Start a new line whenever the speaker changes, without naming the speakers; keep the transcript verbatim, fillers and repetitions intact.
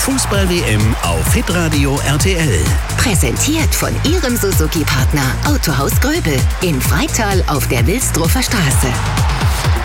Fußball-W M auf Hitradio R T L.
Präsentiert von Ihrem Suzuki-Partner Autohaus Gröbel in Freital auf der Wilsdruffer Straße.